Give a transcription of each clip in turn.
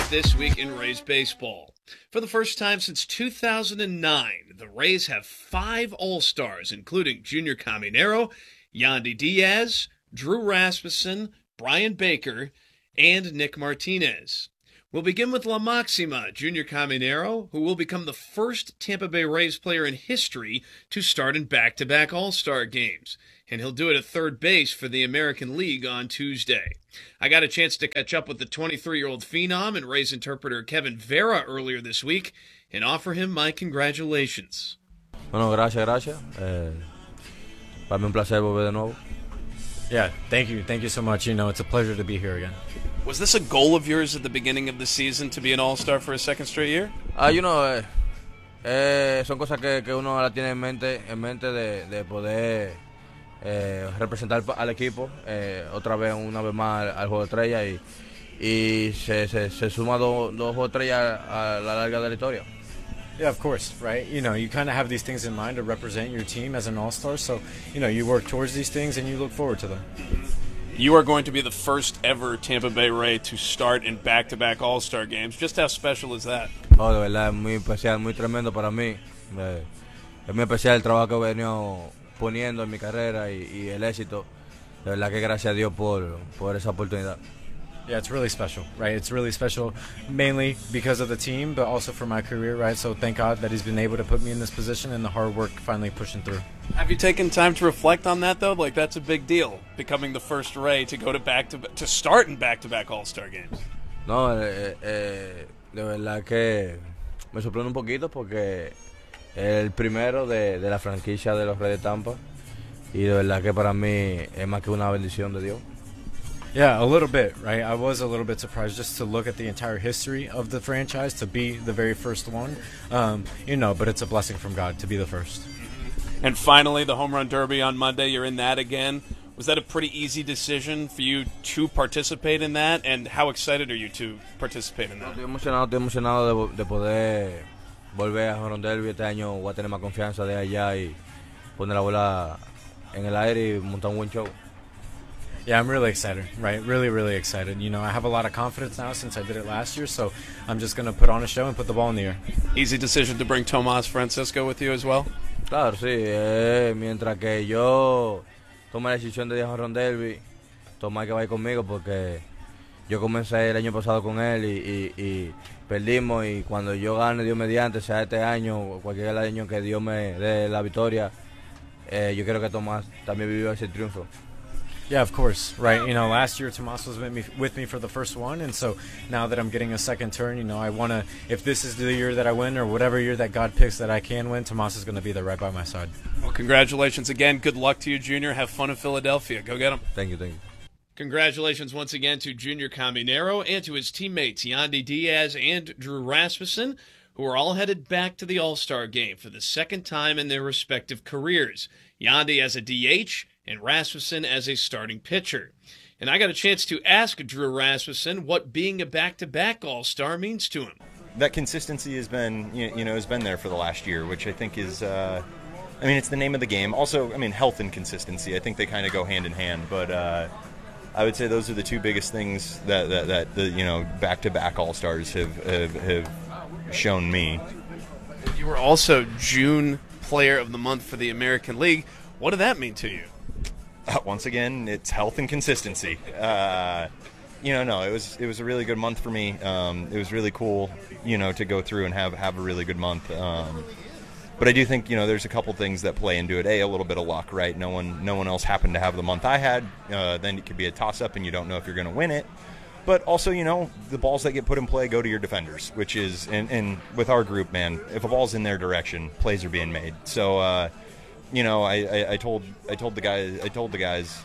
This Week in Rays Baseball. For the first time since 2009, the Rays have 5 All-Stars, including Junior Caminero, Yandy Diaz, Drew Rasmussen, Brian Baker, and Nick Martinez. We'll begin with La Maxima, Junior Caminero, who will become the first Tampa Bay Rays player in history to start in back-to-back All-Star games. And he'll do it at third base for the American League on Tuesday. I got a chance to catch up with the 23-year-old phenom and Rays interpreter Kevin Vera earlier this week and offer him my congratulations. Bueno, gracias. Para mí un placer volver de nuevo. Yeah, thank you. Thank you so much. You know, it's a pleasure to be here again. Was this a goal of yours at the beginning of the season to be an All-Star for a second straight year? Son cosas que uno la tiene en mente de poder representar al equipo una vez más al Juego de Estrellas y se suma dos Juegos de Estrellas a la larga de la historia. Yeah, of course, right? You know, you kind of have these things in mind to represent your team as an all-star, so, you know, you work towards these things and you look forward to them. You are going to be the first ever Tampa Bay Ray to start in back-to-back All-Star games. Just how special is that? Oh, de verdad, es muy especial, muy tremendo para mí. Es muy especial el trabajo que he venido poniendo en mi carrera y el éxito. De verdad que gracias a Dios por esa oportunidad. Yeah, it's really special, right? It's really special mainly because of the team, but also for my career, right? So thank God that he's been able to put me in this position and the hard work finally pushing through. Have you taken time to reflect on that, though? Like, that's a big deal, becoming the first Ray to go to start in back-to-back All-Star games. No, de verdad que me sorprende un poquito porque el primero de la franquicia de los Reyes de Tampa y de verdad que para mí es más que una bendición de Dios. Yeah, a little bit, right? I was a little bit surprised just to look at the entire history of the franchise, to be the very first one. You know, but it's a blessing from God to be the first. And finally, the Home Run Derby on Monday, you're in that again. Was that a pretty easy decision for you to participate in that? And how excited are you to participate in that? Estoy emocionado de poder volver a Home Run Derby. Este año voy a tener más confianza de allá y poner la bola en el aire y montar un buen show. Yeah, I'm really excited, right? Really, really excited. You know, I have a lot of confidence now since I did it last year, so I'm just going to put on a show and put the ball in the air. Easy decision to bring Tomas Francisco with you as well? Claro, sí. Mientras que yo tome la decisión de ir a Home Run Derby, Tomás que vaya conmigo porque yo comencé el año pasado con él y perdimos y cuando yo gane, Dios mediante, sea este año o cualquier año que Dios me dé la victoria, yo quiero que Tomás también viva ese triunfo. Yeah, of course, right? You know, last year Tomas was with me for the first one, and so now that I'm getting a second turn, you know, I want to, if this is the year that I win or whatever year that God picks that I can win, Tomas is going to be there right by my side. Well, congratulations again. Good luck to you, Junior. Have fun in Philadelphia. Go get them. Thank you. Congratulations once again to Junior Caminero and to his teammates Yandy Diaz and Drew Rasmussen, who are all headed back to the All-Star game for the second time in their respective careers. Yandy as a DH and Rasmussen as a starting pitcher. And I got a chance to ask Drew Rasmussen what being a back-to-back All-Star means to him. That consistency has been, has been there for the last year, which I think is, it's the name of the game. Also, health and consistency, I think they kind of go hand in hand. But I would say those are the two biggest things that the back-to-back All-Stars have shown me. You were also June Player of the Month for the American League. What did that mean to you? Once again, it's health and consistency. It was a really good month for me. It was really cool, to go through and have a really good month. But I do think, there's a couple things that play into it. A little bit of luck, right? No one else happened to have the month I had. Then it could be a toss-up and you don't know if you're going to win it. But also, the balls that get put in play go to your defenders, which is, and with our group, man, if a ball's in their direction, plays are being made. So, I told the guys,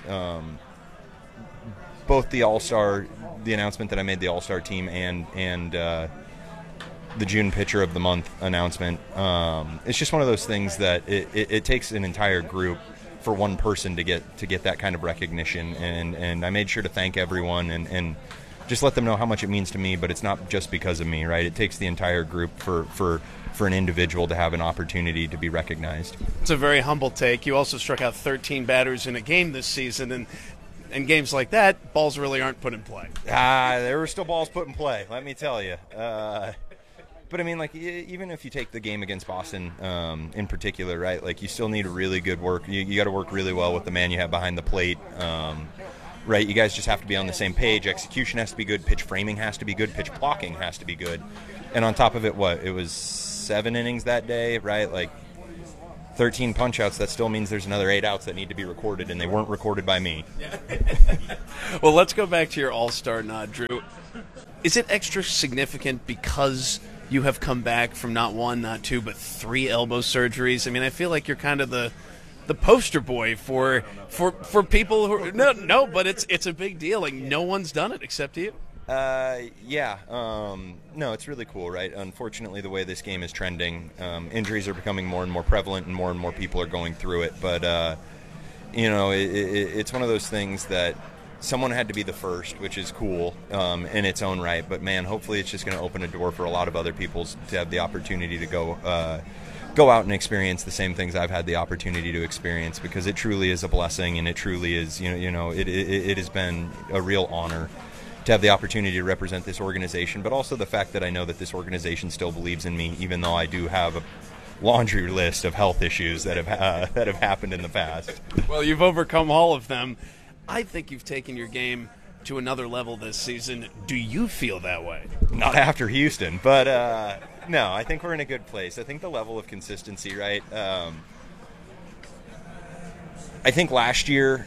both the All-Star, the announcement that I made the All-Star team and the June Pitcher of the Month announcement. It's just one of those things that it takes an entire group for one person to get that kind of recognition, and I made sure to thank everyone and just let them know how much it means to me, but it's not just because of me, right? It takes the entire group for an individual to have an opportunity to be recognized. It's a very humble take. You also struck out 13 batters in a game this season, and in games like that, balls really aren't put in play. There were still balls put in play, let me tell you. But I mean, like, even if you take the game against Boston in particular, right? Like, you still need really good work. You got to work really well with the man you have behind the plate. Right, you guys just have to be on the same page. Execution has to be good. Pitch framing has to be good. Pitch blocking has to be good. And on top of it, it was 7 innings that day, right? Like 13 punch-outs. That still means there's another 8 outs that need to be recorded, and they weren't recorded by me. Well, let's go back to your All-Star nod, Drew. Is it extra significant because you have come back from not 1, not 2, but 3 elbow surgeries? I mean, I feel like you're kind of the poster boy for people who no, but it's a big deal. Like, no one's done it except you. Yeah. No, it's really cool, right? Unfortunately, the way this game is trending, injuries are becoming more and more prevalent, and more people are going through it. But it's one of those things that someone had to be the first, which is cool in its own right. But man, hopefully, it's just going to open a door for a lot of other people to have the opportunity to go out and experience the same things I've had the opportunity to experience, because it truly is a blessing, and it truly is, it has been a real honor to have the opportunity to represent this organization, but also the fact that I know that this organization still believes in me, even though I do have a laundry list of health issues that have happened in the past. Well, you've overcome all of them. I think you've taken your game to another level this season. Do you feel that way? Not after Houston, but no, I think we're in a good place. I think the level of consistency, right? I think last year,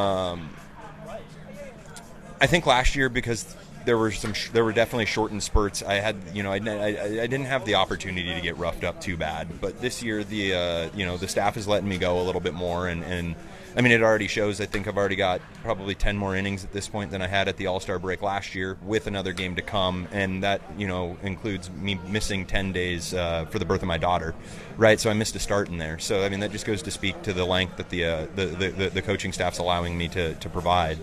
because there were definitely shortened spurts. I had, I didn't have the opportunity to get roughed up too bad. But this year, the staff is letting me go a little bit more, and I mean, it already shows. I think I've already got probably 10 more innings at this point than I had at the All-Star break last year, with another game to come, and that includes me missing 10 days for the birth of my daughter, right? So I missed a start in there. So I mean, that just goes to speak to the length that the coaching staff's allowing me to provide.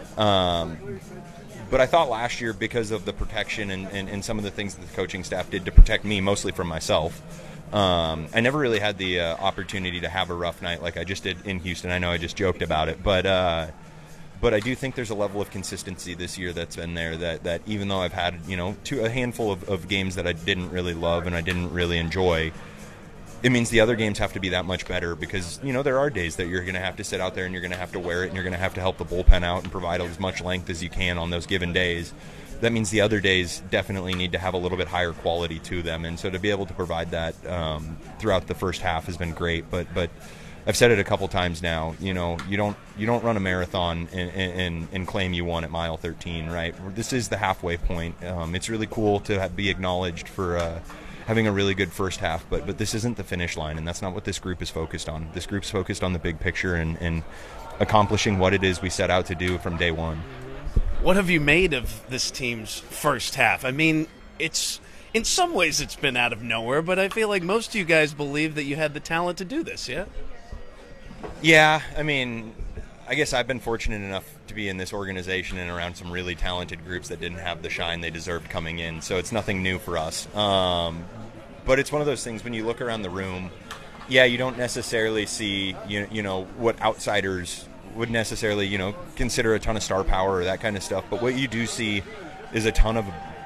But I thought last year, because of the protection and some of the things that the coaching staff did to protect me, mostly from myself, I never really had the opportunity to have a rough night like I just did in Houston. I know I just joked about it, but I do think there's a level of consistency this year that's been there, that even though I've had a handful of games that I didn't really love and I didn't really enjoy, it means the other games have to be that much better, because there are days that you're going to have to sit out there and you're going to have to wear it, and you're going to have to help the bullpen out and provide as much length as you can on those given days. That means the other days definitely need to have a little bit higher quality to them, and so to be able to provide that throughout the first half has been great. But I've said it a couple times now. You don't run a marathon and claim you won at mile 13, right? This is the halfway point. It's really cool to be acknowledged for having a really good first half, but this isn't the finish line, and that's not what this group is focused on. This group's focused on the big picture and accomplishing what it is we set out to do from day one. What have you made of this team's first half? I mean, in some ways it's been out of nowhere, but I feel like most of you guys believe that you had the talent to do this, yeah? Yeah, I mean, I guess I've been fortunate enough to be in this organization and around some really talented groups that didn't have the shine they deserved coming in, so it's nothing new for us. But it's one of those things, when you look around the room, yeah, you don't necessarily see, what outsiders would necessarily, consider a ton of star power or that kind of stuff. But what you do see is a ton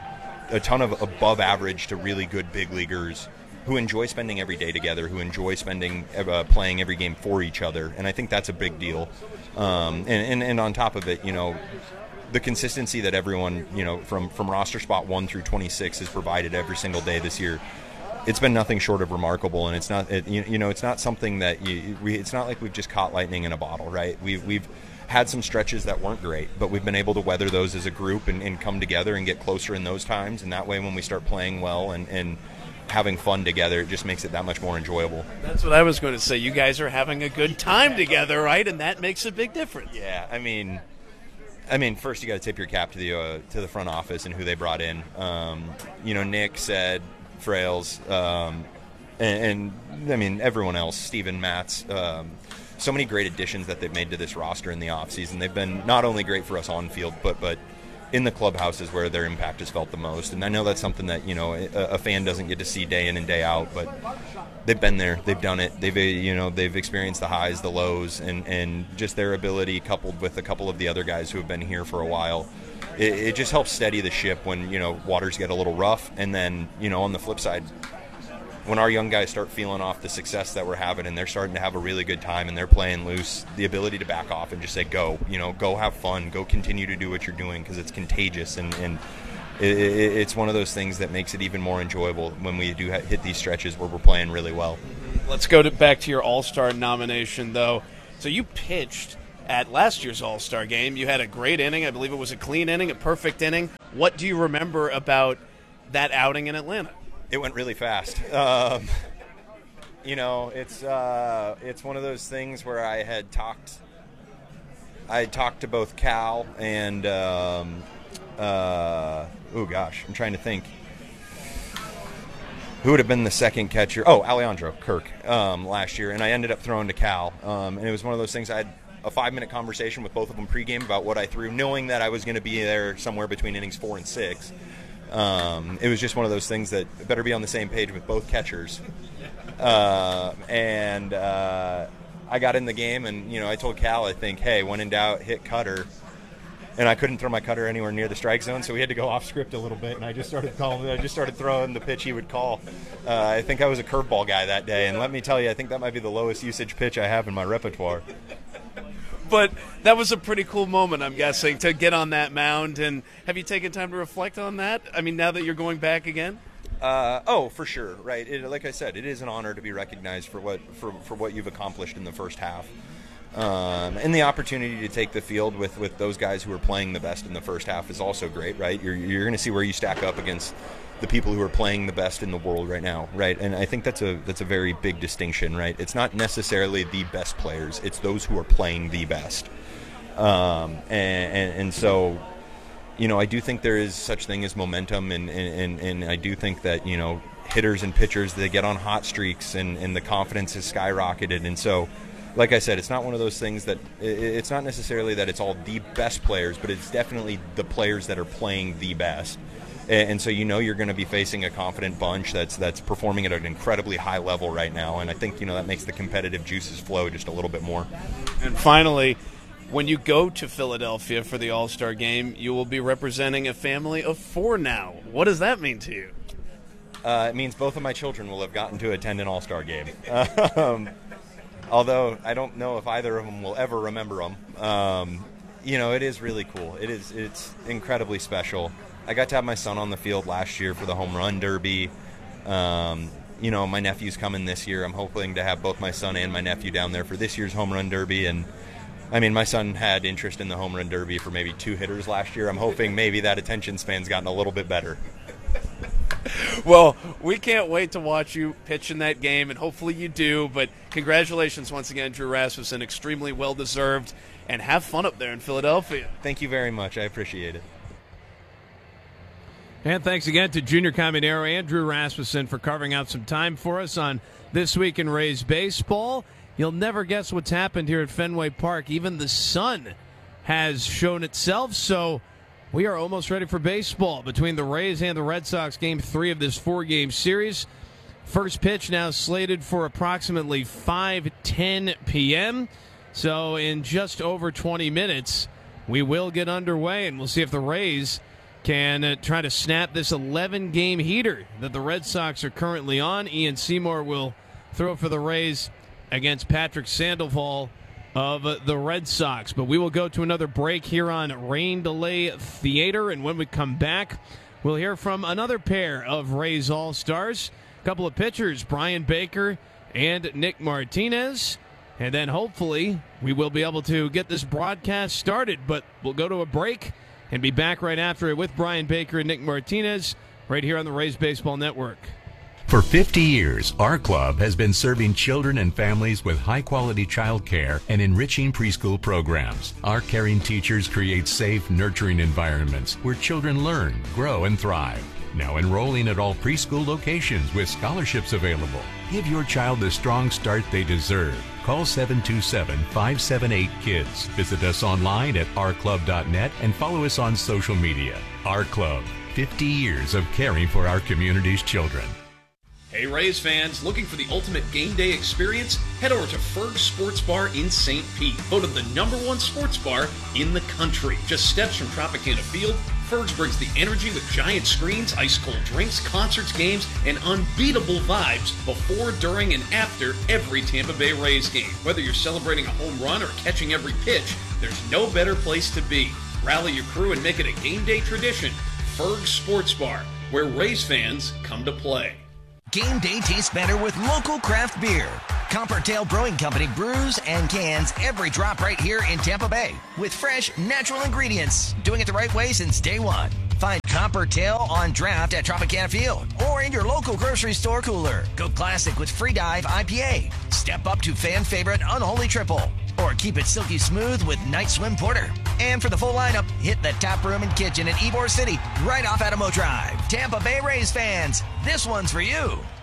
of above average to really good big leaguers who enjoy spending every day together, who enjoy playing every game for each other. And I think that's a big deal. And on top of it, the consistency that everyone, from roster spot 1 through 26 has provided every single day this year, it's been nothing short of remarkable. And it's not, it's not something that it's not like we've just caught lightning in a bottle, right? We've had some stretches that weren't great, but we've been able to weather those as a group and come together and get closer in those times. And that way, when we start playing well and having fun together, it just makes it that much more enjoyable. That's what I was going to say. You guys are having a good time together, right? And that makes a big difference. Yeah, I mean, first you got to tip your cap to the front office and who they brought in. Nick said, Frails, and I mean everyone else, Steven, Matz, so many great additions that they've made to this roster in the offseason. They've been not only great for us on field, but in the clubhouse is where their impact is felt the most. And I know that's something that, a fan doesn't get to see day in and day out, but they've been there, they've done it, they've experienced the highs, the lows, and just their ability, coupled with a couple of the other guys who have been here for a while, it just helps steady the ship when, waters get a little rough. And then, on the flip side, when our young guys start feeling off the success that we're having and they're starting to have a really good time and they're playing loose, the ability to back off and just say, go have fun, go continue to do what you're doing, because it's contagious. And it's one of those things that makes it even more enjoyable when we do hit these stretches where we're playing really well. Let's go back to your All-Star nomination, though. So you pitched at last year's All-Star game. You had a great inning. I believe it was a clean inning, a perfect inning. What do you remember about that outing in Atlanta? It went really fast. It's one of those things where I had talked to both Cal and I'm trying to think who would have been the second catcher. Oh, Alejandro Kirk last year, and I ended up throwing to Cal. And it was one of those things. I had a 5-minute conversation with both of them pregame about what I threw, knowing that I was going to be there somewhere between innings 4 and 6. It was just one of those things that better be on the same page with both catchers. I got in the game, and I told Cal, I think, hey, when in doubt, hit cutter. And I couldn't throw my cutter anywhere near the strike zone, so we had to go off script a little bit. And I just started throwing the pitch he would call. I think I was a curveball guy that day, and let me tell you, I think that might be the lowest usage pitch I have in my repertoire. But that was a pretty cool moment, I'm guessing, to get on that mound. And have you taken time to reflect on that? I mean, now that you're going back again? For sure, right. Like I said, it is an honor to be recognized for what you've accomplished in the first half. And the opportunity to take the field with those guys who are playing the best in the first half is also great, right? You're going to see where you stack up against the people who are playing the best in the world right now, right? And I think that's a very big distinction, right? It's not necessarily the best players; it's those who are playing the best. And so, I do think there is such thing as momentum, and I do think that hitters and pitchers, they get on hot streaks, and the confidence has skyrocketed, and so. Like I said, it's not one of those things that it's not necessarily that it's all the best players, but it's definitely the players that are playing the best. And so you're going to be facing a confident bunch that's performing at an incredibly high level right now, and I think that makes the competitive juices flow just a little bit more. And finally, when you go to Philadelphia for the All-Star game, you will be representing a family of 4 now. What does that mean to you? It means both of my children will have gotten to attend an All-Star game. Although I don't know if either of them will ever remember them. It is really cool. It's incredibly special. I got to have my son on the field last year for the home run derby. My nephew's coming this year. I'm hoping to have both my son and my nephew down there for this year's home run derby. And I mean, my son had interest in the home run derby for maybe 2 hitters last year. I'm hoping maybe that attention span's gotten a little bit better. Well, we can't wait to watch you pitch in that game, and hopefully you do. But congratulations once again, Drew Rasmussen. Extremely well-deserved, and have fun up there in Philadelphia. Thank you very much. I appreciate it. And thanks again to Junior Caminero and Drew Rasmussen for carving out some time for us on This Week in Rays Baseball. You'll never guess what's happened here at Fenway Park. Even the sun has shown itself, so we are almost ready for baseball between the Rays and the Red Sox. Game 3 of this 4-game series. First pitch now slated for approximately 5:10 p.m. So in just over 20 minutes, we will get underway, and we'll see if the Rays can try to snap this 11-game heater that the Red Sox are currently on. Ian Seymour will throw for the Rays against Patrick Sandoval of the Red Sox. But we will go to another break here on Rain Delay Theater, and when we come back, we'll hear from another pair of Rays All-Stars, a couple of pitchers, Brian Baker and Nick Martinez, and then hopefully we will be able to get this broadcast started. But we'll go to a break and be back right after it with Brian Baker and Nick Martinez right here on the Rays Baseball Network. For 50 years, our club has been serving children and families with high-quality child care and enriching preschool programs. Our caring teachers create safe, nurturing environments where children learn, grow, and thrive. Now enrolling at all preschool locations with scholarships available. Give your child the strong start they deserve. Call 727-578-KIDS. Visit us online at ourclub.net and follow us on social media. Our Club, 50 years of caring for our community's children. Hey Rays fans, looking for the ultimate game day experience? Head over to Ferg's Sports Bar in St. Pete, voted the #1 sports bar in the country. Just steps from Tropicana Field, Ferg's brings the energy with giant screens, ice-cold drinks, concerts, games, and unbeatable vibes before, during, and after every Tampa Bay Rays game. Whether you're celebrating a home run or catching every pitch, there's no better place to be. Rally your crew and make it a game day tradition. Ferg's Sports Bar, where Rays fans come to play. Game day tastes better with local craft beer. Coppertail Brewing Company brews and cans every drop right here in Tampa Bay with fresh, natural ingredients. Doing it the right way since day one. Find Coppertail on draft at Tropicana Field or in your local grocery store cooler. Go classic with Free Dive IPA. Step up to fan favorite Unholy Triple. Or keep it silky smooth with Night Swim Porter. And for the full lineup, hit the tap room and kitchen in Ybor City, right off Adamo Drive. Tampa Bay Rays fans, this one's for you.